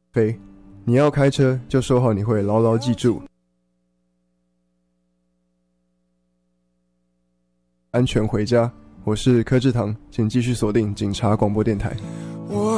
飞，你要开车就说好你会牢牢记住，安全回家。我是柯志堂，请继续锁定警察广播电台。